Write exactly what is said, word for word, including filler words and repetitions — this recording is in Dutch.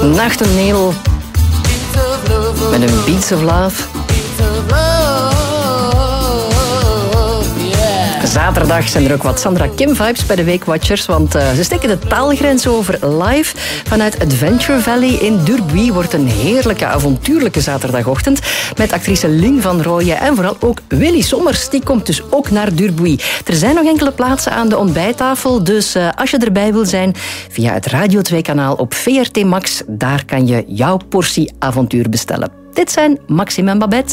Nachtengnevel met een Beats of Love. Zaterdag zijn er ook wat Sandra Kim-vibes bij de Weekwatchers, want uh, ze steken de taalgrens over live. Vanuit Adventure Valley in Durbuy wordt een heerlijke, avontuurlijke zaterdagochtend met actrice Lynn van Rooyen en vooral ook Willy Sommers. Die komt dus ook naar Durbuy. Er zijn nog enkele plaatsen aan de ontbijttafel, dus uh, als je erbij wil zijn, via het Radio twee-kanaal op V R T Max, daar kan je jouw portie avontuur bestellen. Dit zijn Maxime en Babette.